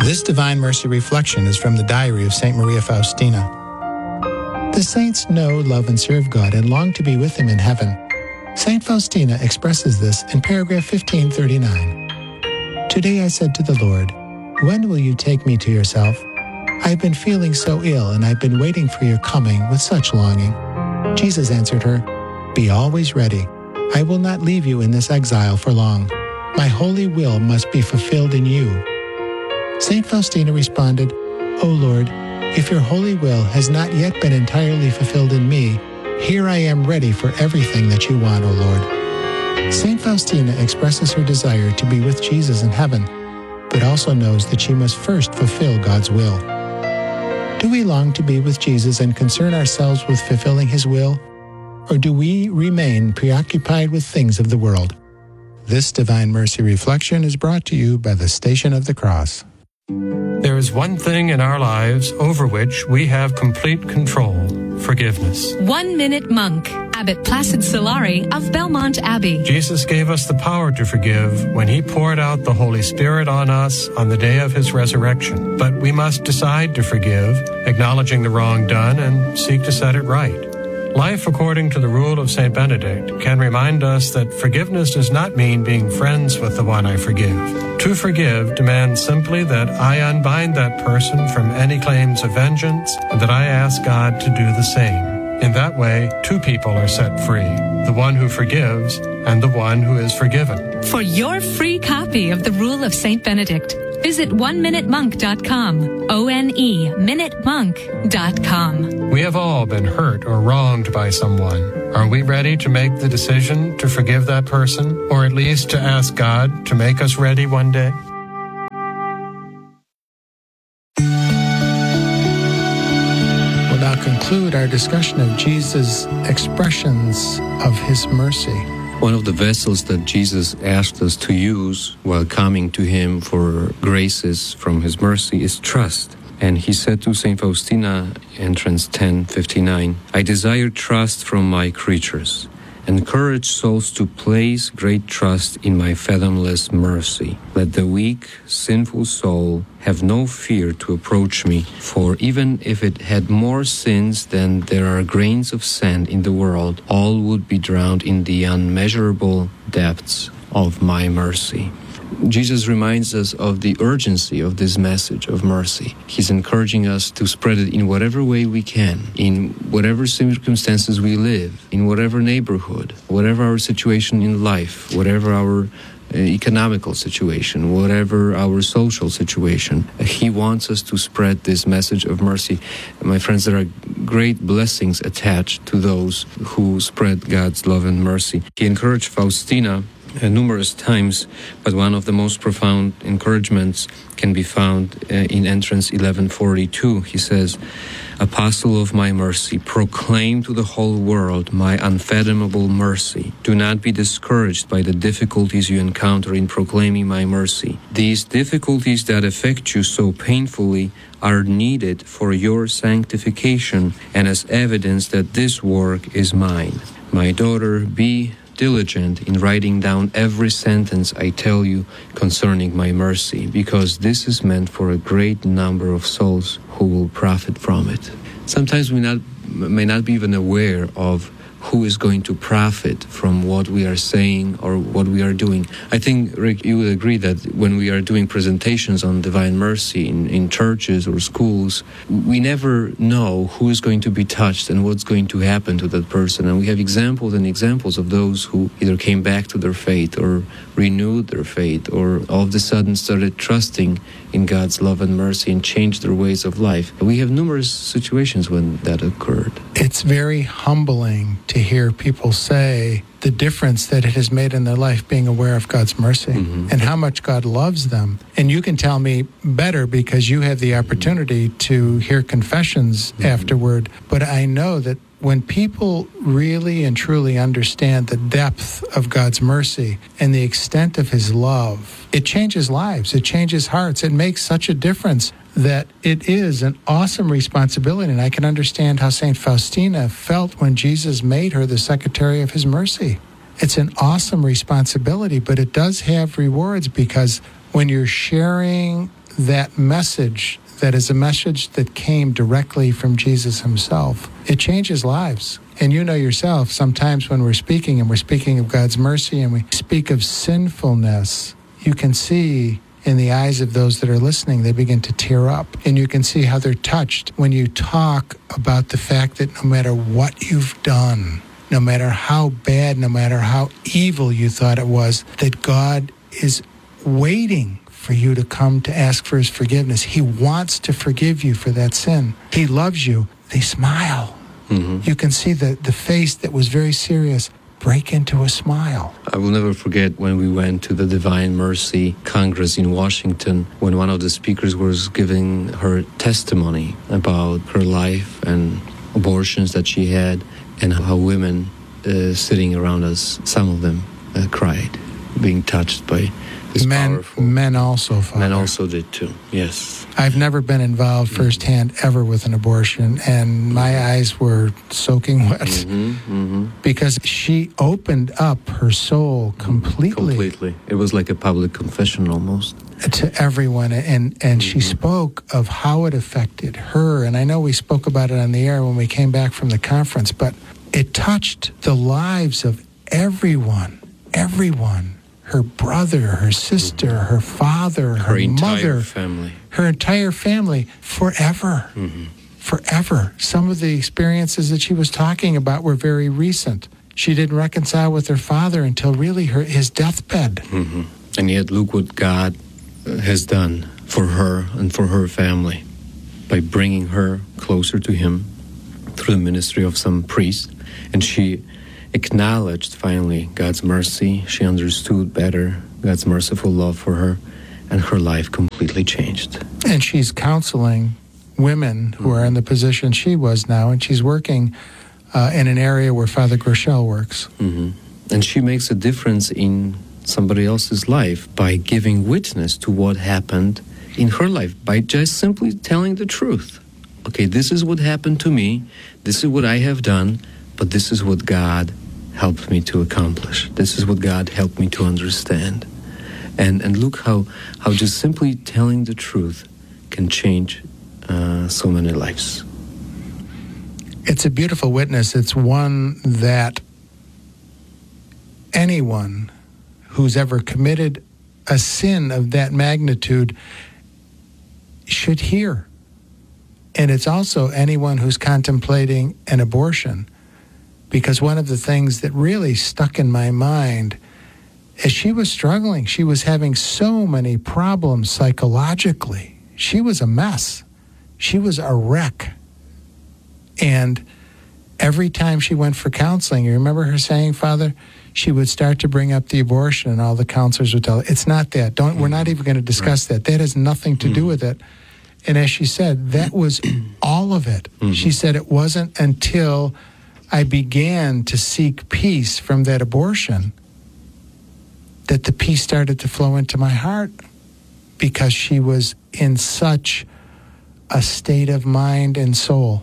This Divine Mercy reflection is from the diary of St. Maria Faustina. The saints know, love, and serve God and long to be with Him in heaven. St. Faustina expresses this in paragraph 1539. Today I said to the Lord, "When will you take me to yourself? I've been feeling so ill and I've been waiting for your coming with such longing." Jesus answered her, "Be always ready. I will not leave you in this exile for long. My holy will must be fulfilled in you." St. Faustina responded, "O Lord, if your holy will has not yet been entirely fulfilled in me, here I am ready for everything that you want, O Lord." St. Faustina expresses her desire to be with Jesus in heaven, but also knows that she must first fulfill God's will. Do we long to be with Jesus and concern ourselves with fulfilling His will? Or do we remain preoccupied with things of the world? This Divine Mercy reflection is brought to you by the Station of the Cross. There is one thing in our lives over which we have complete control: forgiveness. 1 Minute Monk, Abbot Placid Solari of Belmont Abbey. Jesus gave us the power to forgive when He poured out the Holy Spirit on us on the day of His resurrection. But we must decide to forgive, acknowledging the wrong done, and seek to set it right. Life according to the rule of St. Benedict can remind us that forgiveness does not mean being friends with the one I forgive. To forgive demands simply that I unbind that person from any claims of vengeance and that I ask God to do the same. In that way, two people are set free, the one who forgives and the one who is forgiven. For your free copy of the Rule of St. Benedict, visit oneminutemonk.com, O-N-E, minutemonk.com. We have all been hurt or wronged by someone. Are we ready to make the decision to forgive that person, or at least to ask God to make us ready one day? We'll now conclude our discussion of Jesus' expressions of His mercy. One of the vessels that Jesus asked us to use while coming to Him for graces from His mercy is trust. And He said to St. Faustina, entrance 10:59, "I desire trust from my creatures. Encourage souls to place great trust in my fathomless mercy. Let the weak, sinful soul have no fear to approach me, for even if it had more sins than there are grains of sand in the world, all would be drowned in the unmeasurable depths of my mercy." Jesus reminds us of the urgency of this message of mercy. He's encouraging us to spread it in whatever way we can, in whatever circumstances we live, in whatever neighborhood, whatever our situation in life, whatever our economical situation, whatever our social situation. He wants us to spread this message of mercy. My friends, there are great blessings attached to those who spread God's love and mercy. He encouraged Faustina numerous times, but one of the most profound encouragements can be found in entrance 1142. He says, "Apostle of my mercy, proclaim to the whole world my unfathomable mercy. Do not be discouraged by the difficulties you encounter in proclaiming my mercy. These difficulties that affect you so painfully are needed for your sanctification and as evidence that this work is mine. My daughter, be diligent in writing down every sentence I tell you concerning my mercy, because this is meant for a great number of souls who will profit from it." Sometimes we may not be even aware of who is going to profit from what we are saying or what we are doing. I think, Rick, you would agree that when we are doing presentations on Divine Mercy in churches or schools, we never know who is going to be touched and what's going to happen to that person. And we have examples and examples of those who either came back to their faith or renewed their faith or all of a sudden started trusting in God's love and mercy and changed their ways of life. We have numerous situations when that occurred. It's very humbling to hear people say the difference that it has made in their life being aware of God's mercy and how much God loves them. And you can tell me better because you have the opportunity to hear confessions afterward. But I know that when people really and truly understand the depth of God's mercy and the extent of His love, it changes lives, it changes hearts. It makes such a difference that it is an awesome responsibility. And I can understand how St. Faustina felt when Jesus made her the secretary of His mercy. It's an awesome responsibility, but it does have rewards, because when you're sharing that message that is a message that came directly from Jesus himself, it changes lives. And you know yourself, sometimes when we're speaking and we're speaking of God's mercy and we speak of sinfulness, you can see in the eyes of those that are listening, they begin to tear up. And you can see how they're touched when you talk about the fact that no matter what you've done, no matter how bad, no matter how evil you thought it was, that God is waiting for you to come to ask for his forgiveness. He wants to forgive you for that sin. He loves you. They smile. Mm-hmm. You can see the face that was very serious break into a smile. I will never forget when we went to the Divine Mercy Congress in Washington, when one of the speakers was giving her testimony about her life and abortions that she had, and how women sitting around us, some of them cried, being touched by this powerful... Men also, Father. Men also did too, yes. I've never been involved firsthand ever with an abortion, and my eyes were soaking wet because she opened up her soul completely. Completely. It was like a public confession almost. To everyone, and she spoke of how it affected her, and I know we spoke about it on the air when we came back from the conference, but it touched the lives of everyone. Her brother, her sister, her father, her mother, family. Her entire family, forever. Forever. Some of the experiences that she was talking about were very recent. She didn't reconcile with her father until really his deathbed. And yet look what God has done for her and for her family by bringing her closer to him through the ministry of some priest. And she acknowledged finally God's mercy. She understood better God's merciful love for her, and her life completely changed. And she's counseling women who are in the position she was now, and she's working in an area where Father Groeschel works. And she makes a difference in somebody else's life by giving witness to what happened in her life, by just simply telling the truth. Okay, this is what happened to me, this is what I have done, but this is what God helped me to accomplish. This is what God helped me to understand. And look how just simply telling the truth can change so many lives. It's a beautiful witness. It's one that anyone who's ever committed a sin of that magnitude should hear. And it's also anyone who's contemplating an abortion. Because one of the things that really stuck in my mind is she was struggling. She was having so many problems psychologically. She was a mess. She was a wreck. And every time she went for counseling, you remember her saying, Father, she would start to bring up the abortion, and all the counselors would tell her, it's not that. We're not even going to discuss that. That has nothing to do with it. And as she said, that was all of it. She said it wasn't until I began to seek peace from that abortion that the peace started to flow into my heart, because she was in such a state of mind and soul.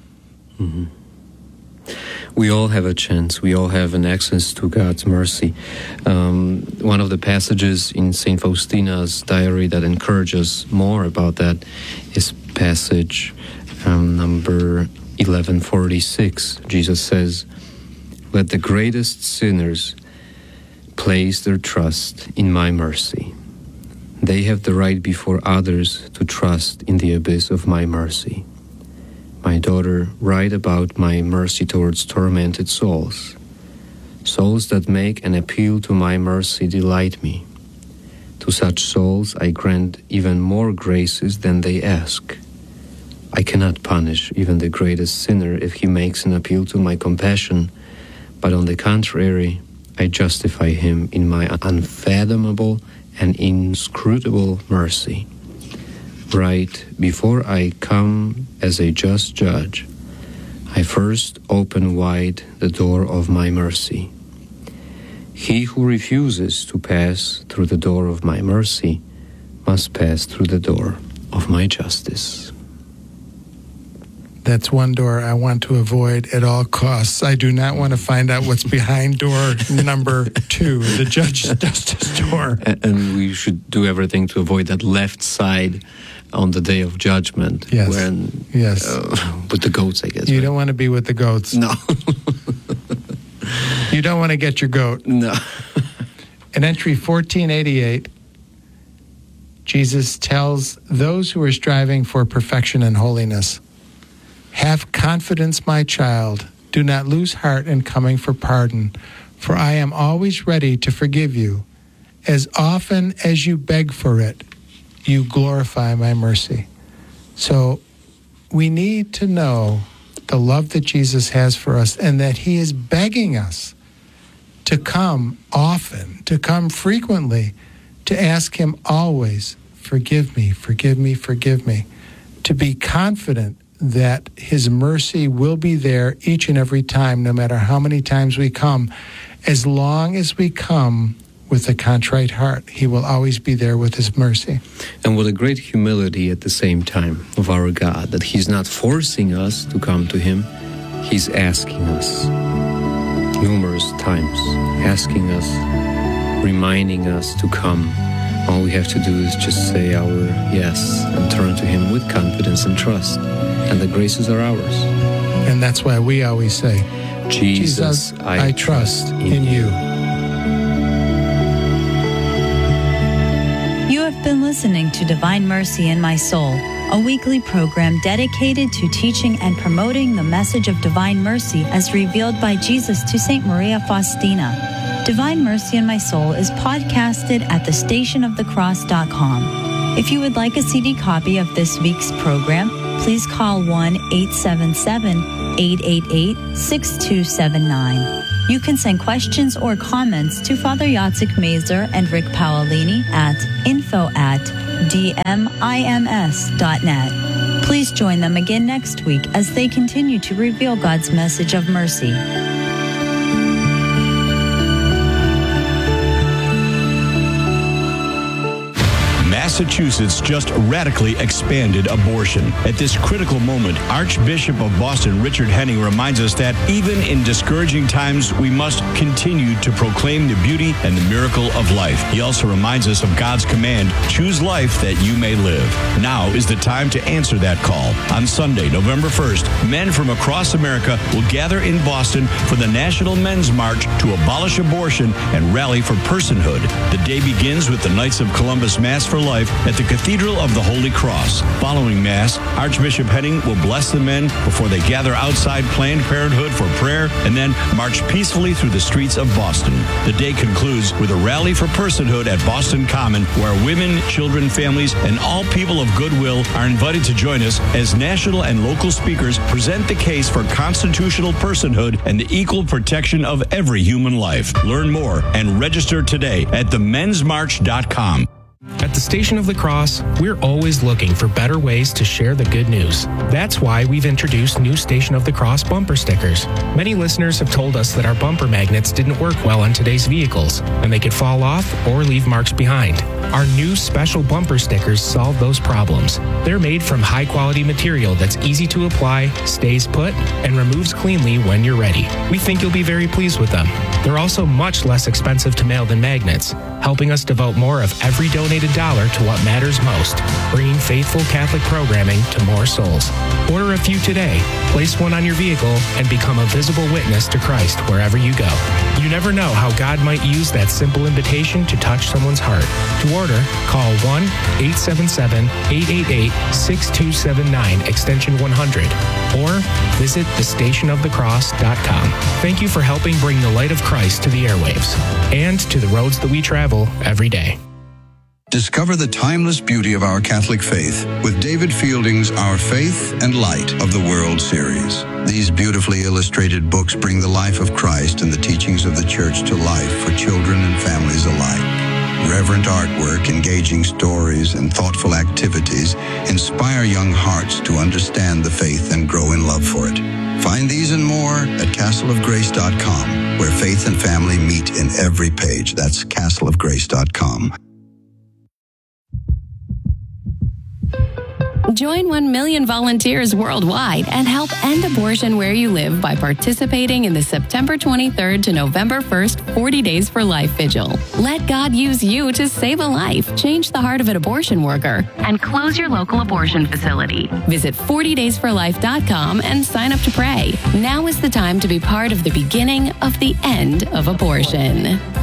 We all have a chance. We all have an access to God's mercy. One of the passages in St. Faustina's diary that encourages more about that is passage number 1146. Jesus says, "Let the greatest sinners place their trust in my mercy. They have the right before others to trust in the abyss of my mercy. My daughter, write about my mercy towards tormented souls. Souls that make an appeal to my mercy delight me. To such souls I grant even more graces than they ask. I cannot punish even the greatest sinner if he makes an appeal to my compassion, but on the contrary, I justify him in my unfathomable and inscrutable mercy. Right before I come as a just judge, I first open wide the door of my mercy. He who refuses to pass through the door of my mercy must pass through the door of my justice." That's one door I want to avoid at all costs. I do not want to find out what's behind door number 2, the justice door. And we should do everything to avoid that left side on the day of judgment. Yes. With the goats, I guess. You don't want to be with the goats. No. You don't want to get your goat. No. In entry 1488, Jesus tells those who are striving for perfection and holiness, "Have confidence, my child. Do not lose heart in coming for pardon, for I am always ready to forgive you. As often as you beg for it, you glorify my mercy." So we need to know the love that Jesus has for us and that he is begging us to come often, to come frequently, to ask him always, forgive me, forgive me, forgive me, to be confident that his mercy will be there each and every time, no matter how many times we come. As long as we come with a contrite heart, he will always be there with his mercy. And with a great humility at the same time of our God, that he's not forcing us to come to him, he's asking us numerous times, asking us, reminding us to come. All we have to do is just say our yes and turn to him with confidence and trust, and the graces are ours. And that's why we always say, Jesus, I trust in you. You have been listening to Divine Mercy in My Soul, a weekly program dedicated to teaching and promoting the message of divine mercy as revealed by Jesus to St. Maria Faustina. Divine Mercy in My Soul is podcasted at thestationofthecross.com. If you would like a CD copy of this week's program, please call 1-877-888-6279. You can send questions or comments to Father Jacek Mazer and Rick Paolini at info@dmims.net. Please join them again next week as they continue to reveal God's message of mercy. Massachusetts just radically expanded abortion. At this critical moment, Archbishop of Boston Richard Henning reminds us that even in discouraging times, we must continue to proclaim the beauty and the miracle of life. He also reminds us of God's command, choose life that you may live. Now is the time to answer that call. On Sunday, November 1st, men from across America will gather in Boston for the National Men's March to abolish abortion and rally for personhood. The day begins with the Knights of Columbus Mass for Life at the Cathedral of the Holy Cross. Following Mass, Archbishop Henning will bless the men before they gather outside Planned Parenthood for prayer and then march peacefully through the streets of Boston. The day concludes with a rally for personhood at Boston Common, where women, children, families, and all people of goodwill are invited to join us as national and local speakers present the case for constitutional personhood and the equal protection of every human life. Learn more and register today at themensmarch.com. At the Station of the Cross, we're always looking for better ways to share the good news. That's why we've introduced new Station of the Cross bumper stickers. Many listeners have told us that our bumper magnets didn't work well on today's vehicles, and they could fall off or leave marks behind. Our new special bumper stickers solve those problems. They're made from high-quality material that's easy to apply, stays put, and removes cleanly when you're ready. We think you'll be very pleased with them. They're also much less expensive to mail than magnets, helping us devote more of every donated dollar to what matters most, bringing faithful Catholic programming to more souls. Order a few today, place one on your vehicle, and become a visible witness to Christ wherever you go. You never know how God might use that simple invitation to touch someone's heart. To order, call 1-877-888-6279, extension 100, or visit thestationofthecross.com. Thank you for helping bring the light of Christ to the airwaves and to the roads that we travel every day. Discover the timeless beauty of our Catholic faith with David Fielding's Our Faith and Light of the World series. These beautifully illustrated books bring the life of Christ and the teachings of the Church to life for children and families alike. Reverent artwork, engaging stories, and thoughtful activities inspire young hearts to understand the faith and grow in love for it. Find these and more at castleofgrace.com, where faith and family meet in every page. That's castleofgrace.com. Join 1 million volunteers worldwide and help end abortion where you live by participating in the September 23rd to November 1st 40 Days for Life Vigil. Let God use you to save a life, change the heart of an abortion worker, and close your local abortion facility. Visit 40daysforlife.com and sign up to pray. Now is the time to be part of the beginning of the end of abortion.